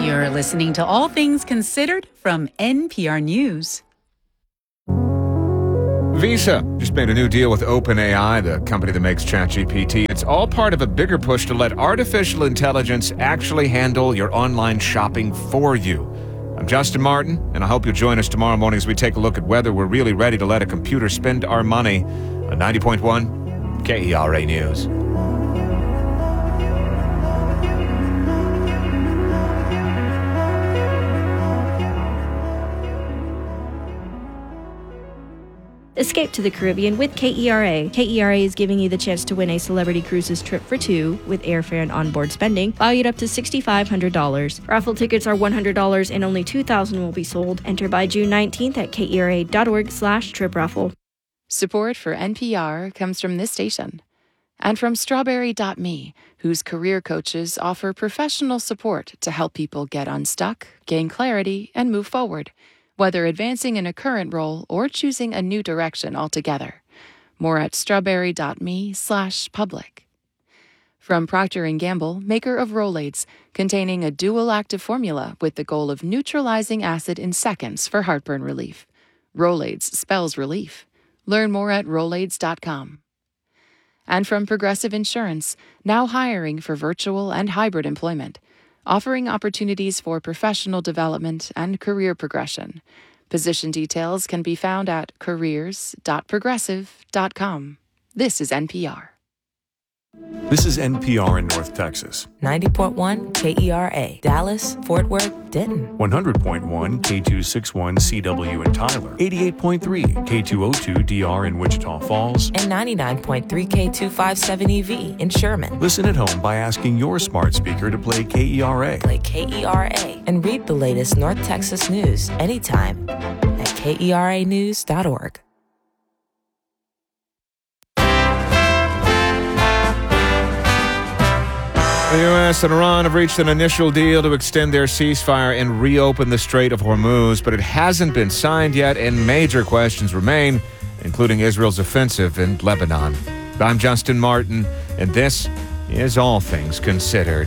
You're listening to All Things Considered from NPR News. Visa just made a new deal with OpenAI, the company that makes ChatGPT. It's all part of a bigger push to let artificial intelligence actually handle your online shopping for you. I'm Justin Martin, and I hope you'll join us tomorrow morning as we take a look at whether we're really ready to let a computer spend our money on 90.1 KERA News. Escape to the Caribbean with KERA. KERA is giving you the chance to win a Celebrity Cruises trip for two with airfare and onboard spending, valued up to $6,500. Raffle tickets are $100 and only 2,000 will be sold. Enter by June 19th at kera.org/trip raffle. Support for NPR comes from this station and from Strawberry.me, whose career coaches offer professional support to help people get unstuck, gain clarity, and move forward, whether advancing in a current role or choosing a new direction altogether. More at strawberry.me/public. From Procter & Gamble, maker of Rolaids, containing a dual active formula with the goal of neutralizing acid in seconds for heartburn relief. Rolaids spells relief. Learn more at Rolaids.com. And from Progressive Insurance, now hiring for virtual and hybrid employment, offering opportunities for professional development and career progression. Position details can be found at careers.progressive.com. This is NPR. This is NPR in North Texas. 90.1 KERA, Dallas, Fort Worth, Denton. 100.1 K261 CW in Tyler. 88.3 K202 DR in Wichita Falls. And 99.3 K257EV in Sherman. Listen at home by asking your smart speaker to play KERA. Play KERA and read the latest North Texas news anytime at KERAnews.org. The U.S. and Iran have reached an initial deal to extend their ceasefire and reopen the Strait of Hormuz, but it hasn't been signed yet, and major questions remain, including Israel's offensive in Lebanon. I'm Justin Martin, and this is All Things Considered.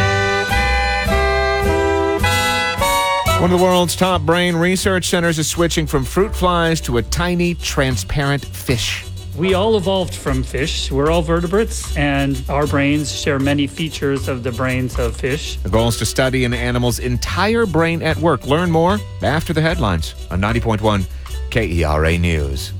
One of the world's top brain research centers is switching from fruit flies to a tiny, transparent fish. We all evolved from fish. We're all vertebrates, and our brains share many features of the brains of fish. The goal is to study an animal's entire brain at work. Learn more after the headlines on 90.1 KERA News.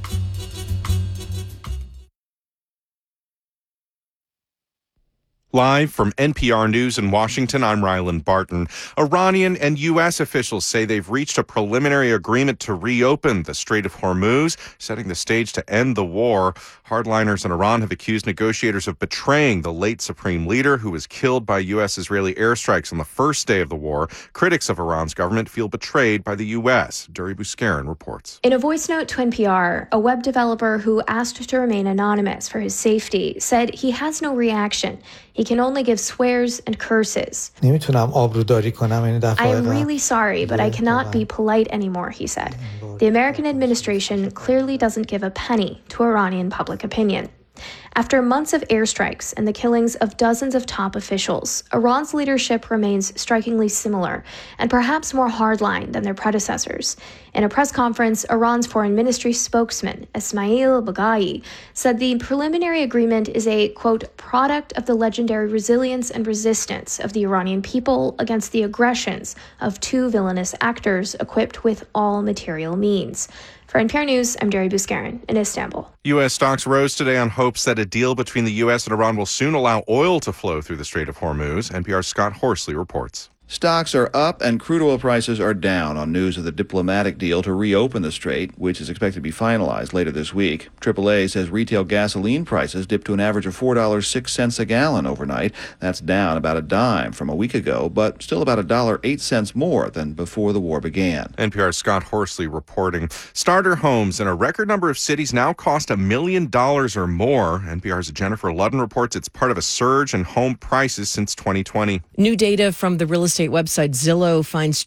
Live from NPR News in Washington, I'm Ryland Barton. Iranian and U.S. officials say they've reached a preliminary agreement to reopen the Strait of Hormuz, setting the stage to end the war. Hardliners in Iran have accused negotiators of betraying the late supreme leader who was killed by U.S.-Israeli airstrikes on the first day of the war. Critics of Iran's government feel betrayed by the U.S. Duri Buskarin reports. In a voice note to NPR, a web developer who asked to remain anonymous for his safety said he has no reaction. He can only give swears and curses. I am really sorry, but I cannot be polite anymore, he said. The American administration clearly doesn't give a penny to Iranian public opinion. After months of airstrikes and the killings of dozens of top officials, Iran's leadership remains strikingly similar and perhaps more hardline than their predecessors. In a press conference, Iran's foreign ministry spokesman, Ismail Baghai, said the preliminary agreement is a, quote, product of the legendary resilience and resistance of the Iranian people against the aggressions of two villainous actors equipped with all material means. For NPR News, I'm Duri Buskarin in Istanbul. U.S. stocks rose today on hopes that a deal between the U.S. and Iran will soon allow oil to flow through the Strait of Hormuz. NPR's Scott Horsley reports. Stocks are up and crude oil prices are down on news of the diplomatic deal to reopen the strait, which is expected to be finalized later this week. AAA says retail gasoline prices dipped to an average of $4.06 a gallon overnight. That's down about a dime from a week ago, but still about $1.08 more than before the war began. NPR's Scott Horsley reporting. Starter homes in a record number of cities now cost $1 million or more. NPR's Jennifer Ludden reports it's part of a surge in home prices since 2020. New data from the real estate estate website Zillow finds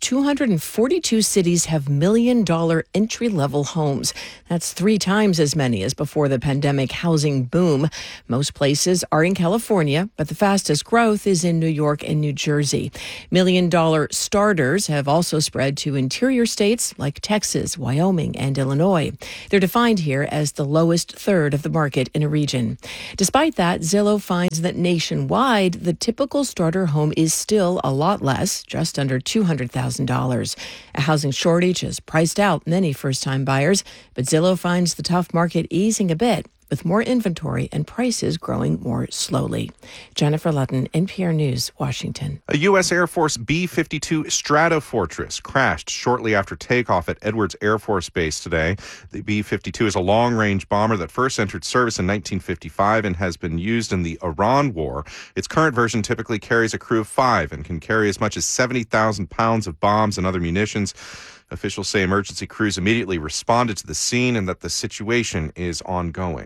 242 cities have $1 million entry-level homes. That's 3 times as many as before the pandemic housing boom. Most places are in California, but the fastest growth is in New York and New Jersey. $1 million starters have also spread to interior states like Texas, Wyoming, and Illinois. They're defined here as the lowest third of the market in a region. Despite that, Zillow finds that nationwide, the typical starter home is still a lot less, just under $200,000. A housing shortage has priced out many first-time buyers, but Zillow finds the tough market easing a bit, with more inventory and prices growing more slowly. Jennifer Ludden, NPR News, Washington. A U.S. Air Force B-52 Stratofortress crashed shortly after takeoff at Edwards Air Force Base today. The B-52 is a long-range bomber that first entered service in 1955 and has been used in the Iran War. Its current version typically carries a crew of 5 and can carry as much as 70,000 pounds of bombs and other munitions. Officials say emergency crews immediately responded to the scene and that the situation is ongoing.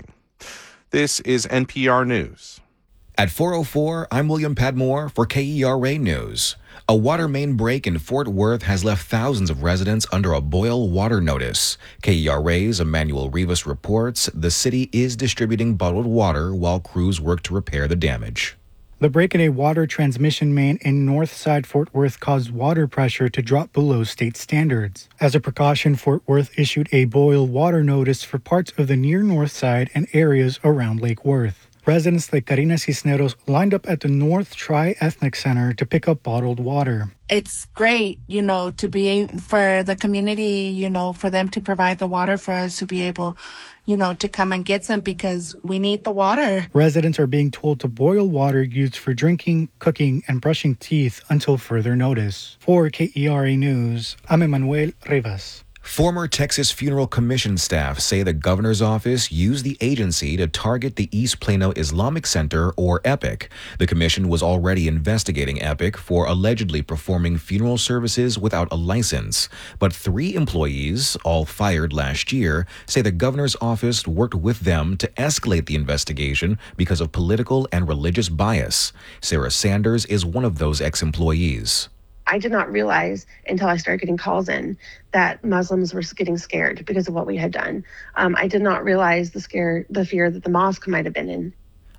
This is NPR News. At 4:04, I'm William Padmore for KERA News. A water main break in Fort Worth has left thousands of residents under a boil water notice. KERA's Emmanuel Rivas reports the city is distributing bottled water while crews work to repair the damage. The break in a water transmission main in Northside Fort Worth caused water pressure to drop below state standards. As a precaution, Fort Worth issued a boil water notice for parts of the near North Side and areas around Lake Worth. Residents like Karina Cisneros lined up at the North Tri-Ethnic Center to pick up bottled water. It's great, to be for the community, for them to provide the water for us to be able, to come and get some because we need the water. Residents are being told to boil water used for drinking, cooking, and brushing teeth until further notice. For KERA News, I'm Emmanuel Rivas. Former Texas Funeral Commission staff say the governor's office used the agency to target the East Plano Islamic Center, or EPIC. The commission was already investigating EPIC for allegedly performing funeral services without a license. But 3 employees, all fired last year, say the governor's office worked with them to escalate the investigation because of political and religious bias. Sarah Sanders is one of those ex-employees. I did not realize until I started getting calls in that Muslims were getting scared because of what we had done. I did not realize the fear that the mosque might have been in.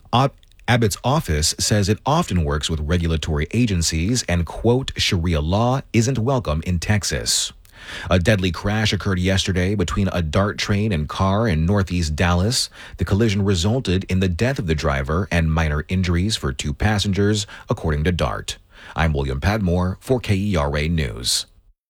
Abbott's office says it often works with regulatory agencies and, quote, Sharia law isn't welcome in Texas. A deadly crash occurred yesterday between a DART train and car in northeast Dallas. The collision resulted in the death of the driver and minor injuries for 2 passengers, according to DART. I'm William Padmore for KERA News.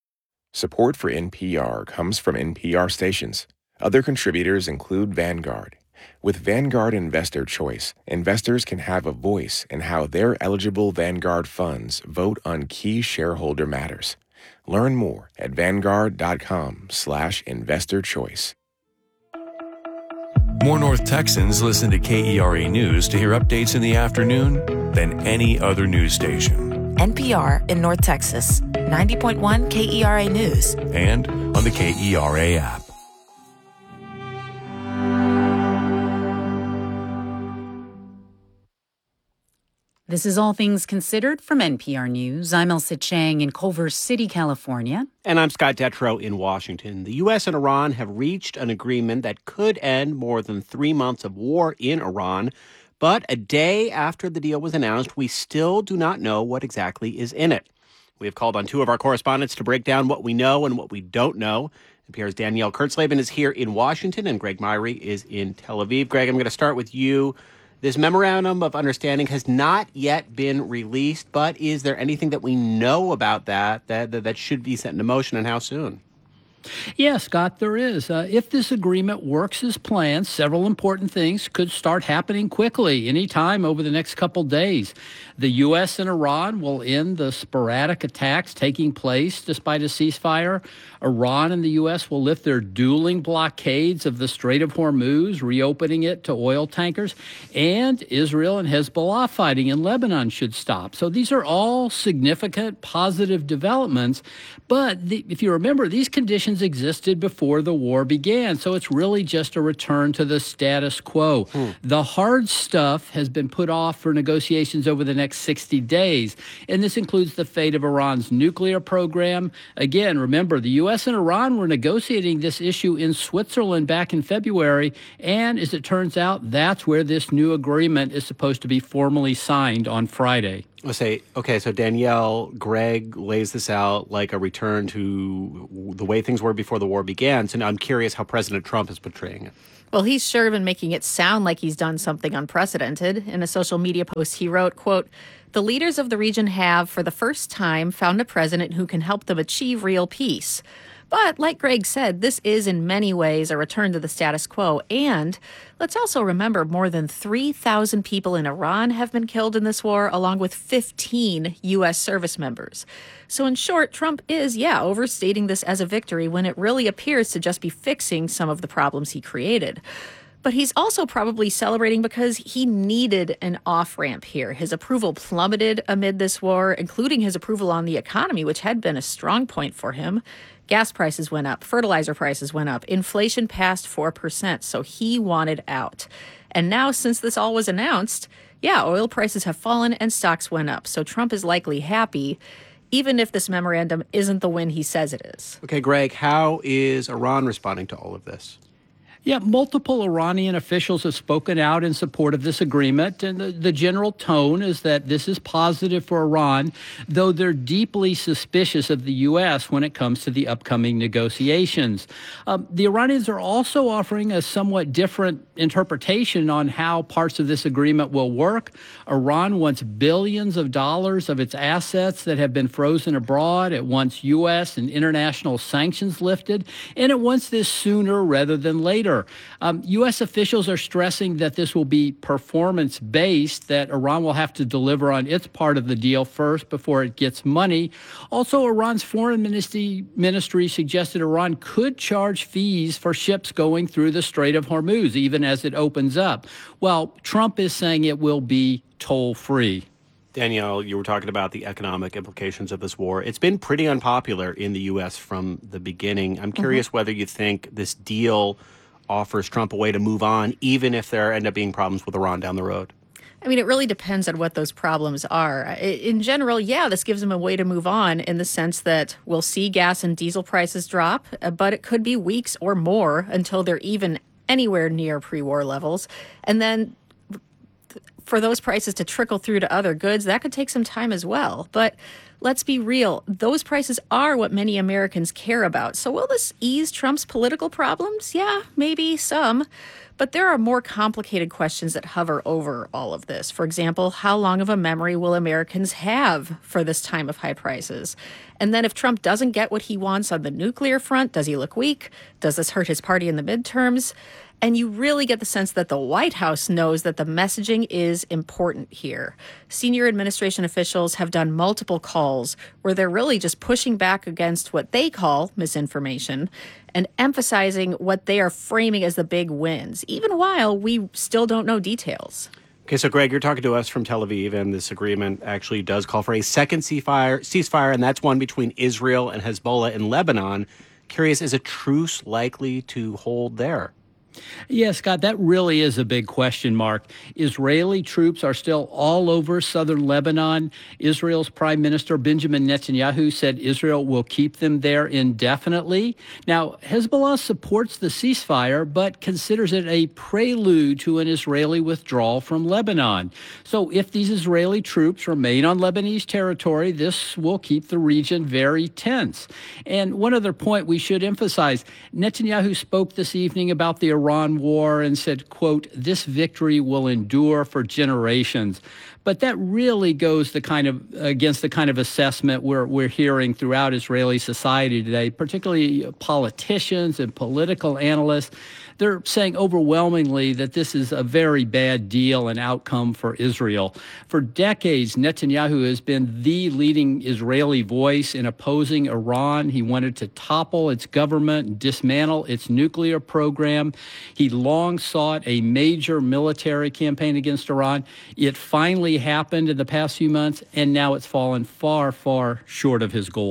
Support for NPR comes from NPR stations. Other contributors include Vanguard. With Vanguard Investor Choice, investors can have a voice in how their eligible Vanguard funds vote on key shareholder matters. Learn more at Vanguard.com/investor choice. More North Texans listen to KERA News to hear updates in the afternoon than any other news station. NPR in North Texas, 90.1 KERA News. And on the KERA app. This is All Things Considered from NPR News. I'm Elsa Chang in Culver City, California. And I'm Scott Detrow in Washington. The U.S. and Iran have reached an agreement that could end more than 3 months of war in Iran. But a day after the deal was announced, we still do not know what exactly is in it. We have called on 2 of our correspondents to break down what we know and what we don't know. NPR's Danielle Kurtzleben is here in Washington, and Greg Myrie is in Tel Aviv. Greg, I'm going to start with you. This memorandum of understanding has not yet been released, but is there anything that we know about that should be set into motion, and how soon? Yeah, Scott, there is. If this agreement works as planned, several important things could start happening quickly, anytime over the next couple days. The U.S. and Iran will end the sporadic attacks taking place despite a ceasefire. Iran and the U.S. will lift their dueling blockades of the Strait of Hormuz, reopening it to oil tankers. And Israel and Hezbollah fighting in Lebanon should stop. So these are all significant positive developments. But if you remember, these conditions conditions existed before the war began. So it's really just a return to the status quo. The hard stuff has been put off for negotiations over the next 60 days. And this includes the fate of Iran's nuclear program. Again, remember, the U.S. and Iran were negotiating this issue in Switzerland back in February. And as it turns out, that's where this new agreement is supposed to be formally signed on Friday. Let's say, okay, so Danielle, Greg lays this out like a return to the way things were before the war began. So now I'm curious how President Trump is portraying it. Well, he's sure been making it sound like he's done something unprecedented. In a social media post, he wrote, quote, "The leaders of the region have, for the first time, found a president who can help them achieve real peace. But like Greg said, this is in many ways a return to the status quo. And let's also remember more than 3,000 people in Iran have been killed in this war, along with 15 U.S. service members. So in short, Trump is, overstating this as a victory when it really appears to just be fixing some of the problems he created. But he's also probably celebrating because he needed an off-ramp here. His approval plummeted amid this war, including his approval on the economy, which had been a strong point for him. Gas prices went up, fertilizer prices went up, inflation passed 4%, so he wanted out. And now, since this all was announced, oil prices have fallen and stocks went up. So Trump is likely happy, even if this memorandum isn't the win he says it is. Okay, Greg, how is Iran responding to all of this? Yeah, multiple Iranian officials have spoken out in support of this agreement, and the general tone is that this is positive for Iran, though they're deeply suspicious of the U.S. when it comes to the upcoming negotiations. The Iranians are also offering a somewhat different interpretation on how parts of this agreement will work. Iran wants billions of dollars of its assets that have been frozen abroad. It wants U.S. and international sanctions lifted, and it wants this sooner rather than later. U.S. officials are stressing that this will be performance-based, that Iran will have to deliver on its part of the deal first before it gets money. Also, Iran's foreign ministry suggested Iran could charge fees for ships going through the Strait of Hormuz, even as it opens up. Well, Trump is saying it will be toll-free. Danielle, you were talking about the economic implications of this war. It's been pretty unpopular in the U.S. from the beginning. I'm curious whether you think this deal offers Trump a way to move on, even if there end up being problems with Iran down the road. I mean, it really depends on what those problems are. In general, this gives them a way to move on in the sense that we'll see gas and diesel prices drop, but it could be weeks or more until they're even anywhere near pre-war levels. And then for those prices to trickle through to other goods, that could take some time as well. But let's be real, those prices are what many Americans care about. So will this ease Trump's political problems? Yeah, maybe some. But there are more complicated questions that hover over all of this. For example, how long of a memory will Americans have for this time of high prices? And then if Trump doesn't get what he wants on the nuclear front, does he look weak? Does this hurt his party in the midterms? And you really get the sense that the White House knows that the messaging is important here. Senior administration officials have done multiple calls where they're really just pushing back against what they call misinformation and emphasizing what they are framing as the big wins, even while we still don't know details. Okay, so Greg, you're talking to us from Tel Aviv, and this agreement actually does call for a second ceasefire, and that's one between Israel and Hezbollah in Lebanon. Curious, is a truce likely to hold there? Yeah, Scott, that really is a big question mark. Israeli troops are still all over southern Lebanon. Israel's Prime Minister Benjamin Netanyahu said Israel will keep them there indefinitely. Now, Hezbollah supports the ceasefire, but considers it a prelude to an Israeli withdrawal from Lebanon. So if these Israeli troops remain on Lebanese territory, this will keep the region very tense. And one other point we should emphasize, Netanyahu spoke this evening about the Iran war and said, quote, "This victory will endure for generations." But that really goes against the kind of assessment we're hearing throughout Israeli society today, particularly politicians and political analysts. They're saying overwhelmingly that this is a very bad deal and outcome for Israel. For decades, Netanyahu has been the leading Israeli voice in opposing Iran. He wanted to topple its government and dismantle its nuclear program. He long sought a major military campaign against Iran. It finally happened in the past few months, and now it's fallen far, far short of his goals.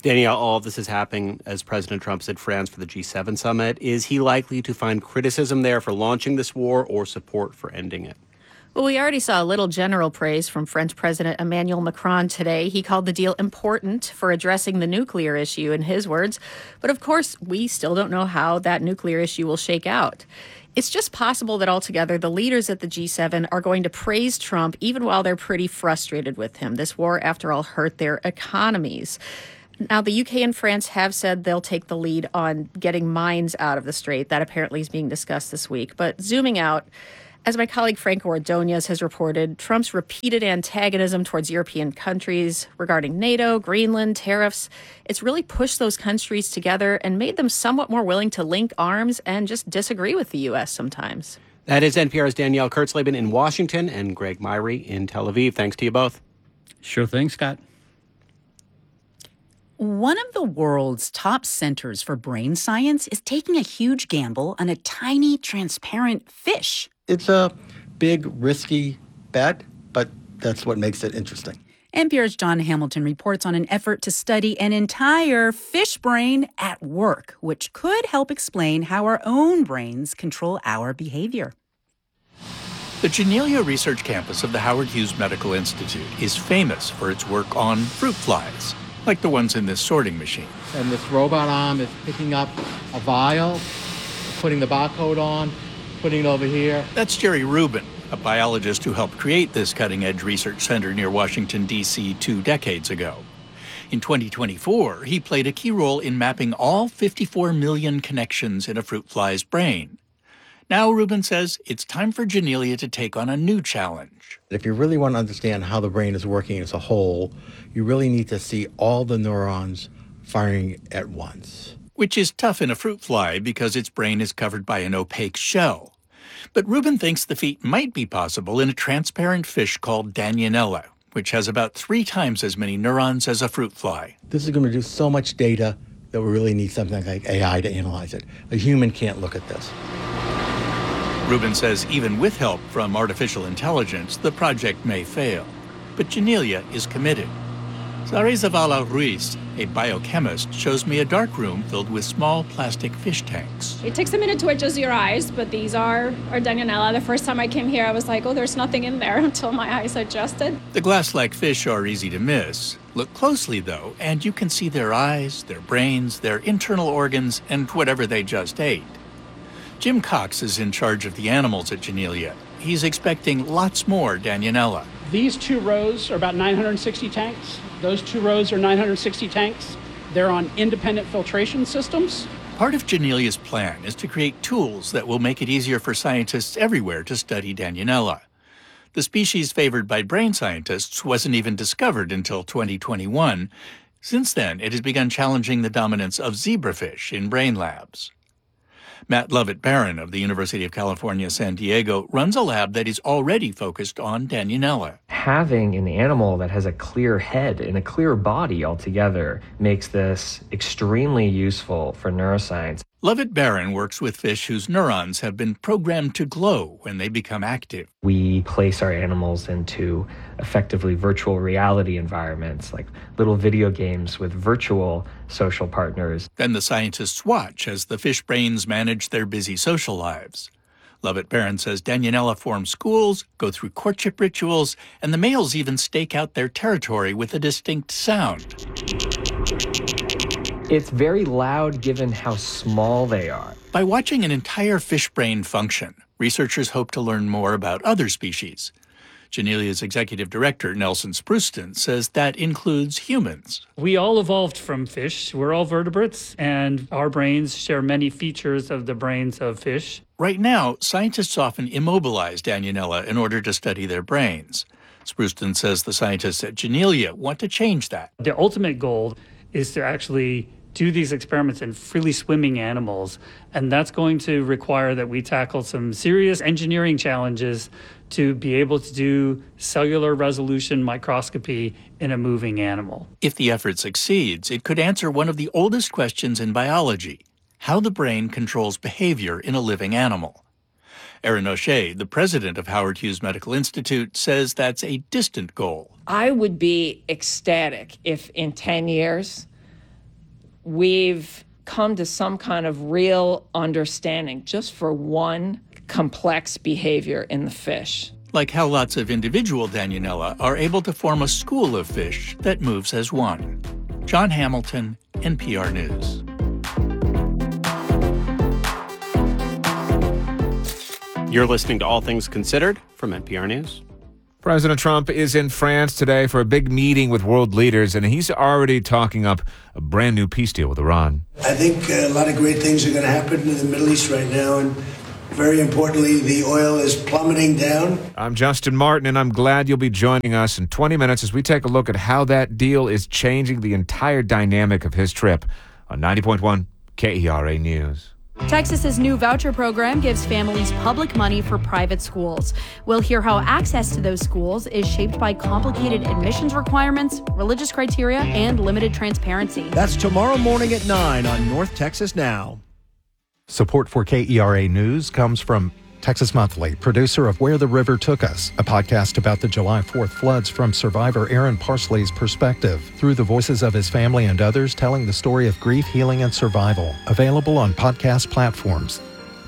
Danielle, all of this is happening as President Trump's in France for the G7 summit. Is he likely to find criticism there for launching this war or support for ending it? Well, we already saw a little general praise from French President Emmanuel Macron today. He called the deal important for addressing the nuclear issue, in his words. But of course, we still don't know how that nuclear issue will shake out. It's just possible that altogether the leaders at the G7 are going to praise Trump even while they're pretty frustrated with him. This war, after all, hurt their economies. Now, the UK and France have said they'll take the lead on getting mines out of the strait. That apparently is being discussed this week. But zooming out, as my colleague Franco Ordonez has reported, Trump's repeated antagonism towards European countries regarding NATO, Greenland, tariffs, it's really pushed those countries together and made them somewhat more willing to link arms and just disagree with the U.S. sometimes. That is NPR's Danielle Kurtzleben in Washington and Greg Myrie in Tel Aviv. Thanks to you both. Sure thing, Scott. One of the world's top centers for brain science is taking a huge gamble on a tiny, transparent fish. It's a big, risky bet, but that's what makes it interesting. NPR's John Hamilton reports on an effort to study an entire fish brain at work, which could help explain how our own brains control our behavior. The Janelia Research Campus of the Howard Hughes Medical Institute is famous for its work on fruit flies, like the ones in this sorting machine. And this robot arm is picking up a vial, putting the barcode on, putting it over here. That's Jerry Rubin, a biologist who helped create this cutting-edge research center near Washington, D.C. 2 decades ago. In 2024, he played a key role in mapping all 54 million connections in a fruit fly's brain. Now, Rubin says it's time for Janelia to take on a new challenge. If you really want to understand how the brain is working as a whole, you really need to see all the neurons firing at once. Which is tough in a fruit fly because its brain is covered by an opaque shell. But Rubin thinks the feat might be possible in a transparent fish called Danionella, which has about 3 times as many neurons as a fruit fly. This is going to do so much data that we really need something like AI to analyze it. A human can't look at this. Rubin says even with help from artificial intelligence, the project may fail. But Janelia is committed. Zavala Ruiz, a biochemist, shows me a dark room filled with small plastic fish tanks. It takes a minute to adjust your eyes, but these are Danionella. The first time I came here, I was like, oh, there's nothing in there until my eyes adjusted. The glass-like fish are easy to miss. Look closely, though, and you can see their eyes, their brains, their internal organs, and whatever they just ate. Jim Cox is in charge of the animals at Janelia. He's expecting lots more Danionella. These 2 rows are about 960 tanks. Those 2 rows are 960 tanks. They're on independent filtration systems. Part of Janelia's plan is to create tools that will make it easier for scientists everywhere to study Danionella. The species favored by brain scientists wasn't even discovered until 2021. Since then, it has begun challenging the dominance of zebrafish in brain labs. Matt Lovett-Barron of the University of California, San Diego runs a lab that is already focused on Danionella. Having an animal that has a clear head and a clear body altogether makes this extremely useful for neuroscience. Lovett-Barron works with fish whose neurons have been programmed to glow when they become active. We place our animals into effectively virtual reality environments, like little video games with virtual social partners. Then the scientists watch as the fish brains manage their busy social lives. Lovett-Barron says Danionella form schools, go through courtship rituals, and the males even stake out their territory with a distinct sound. It's very loud given how small they are. By watching an entire fish brain function, researchers hope to learn more about other species. Janelia's executive director, Nelson Spruceton, says that includes humans. We all evolved from fish. We're all vertebrates, and our brains share many features of the brains of fish. Right now, scientists often immobilize Danionella in order to study their brains. Spruceton says the scientists at Janelia want to change that. The ultimate goal is to actually do these experiments in freely swimming animals, and that's going to require that we tackle some serious engineering challenges to be able to do cellular resolution microscopy in a moving animal. If the effort succeeds, it could answer one of the oldest questions in biology: how the brain controls behavior in a living animal. Erin O'Shea, the president of Howard Hughes Medical Institute, says that's a distant goal. I would be ecstatic if in 10 years we've come to some kind of real understanding just for one complex behavior in the fish. Like how lots of individual Danionella are able to form a school of fish that moves as one. John Hamilton, NPR News. You're listening to All Things Considered from NPR News. President Trump is in France today for a big meeting with world leaders, and he's already talking up a brand new peace deal with Iran. I think a lot of great things are going to happen in the Middle East right now, and very importantly, the oil is plummeting down. I'm Justin Martin, and I'm glad you'll be joining us in 20 minutes as we take a look at how that deal is changing the entire dynamic of his trip on 90.1 KERA News. Texas's new voucher program gives families public money for private schools. We'll hear how access to those schools is shaped by complicated admissions requirements, religious criteria, and limited transparency. That's tomorrow morning at 9 on North Texas Now. Support for KERA News comes from Texas Monthly, producer of Where the River Took Us, a podcast about the July 4th floods from survivor Aaron Parsley's perspective, through the voices of his family and others telling the story of grief, healing, and survival. Available on podcast platforms.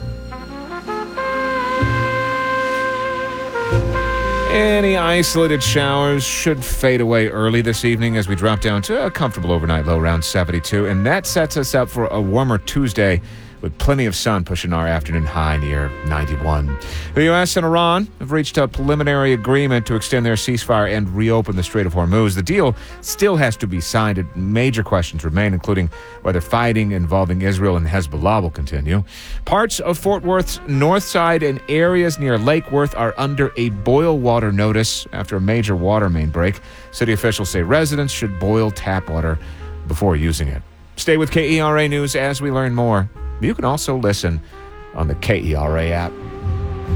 Any isolated showers should fade away early this evening as we drop down to a comfortable overnight low around 72, and that sets us up for a warmer Tuesday with plenty of sun pushing our afternoon high near 91. The U.S. and Iran have reached a preliminary agreement to extend their ceasefire and reopen the Strait of Hormuz. The deal still has to be signed, and major questions remain, including whether fighting involving Israel and Hezbollah will continue. Parts of Fort Worth's north side and areas near Lake Worth are under a boil water notice after a major water main break. City officials say residents should boil tap water before using it. Stay with KERA News as we learn more. You can also listen on the KERA app.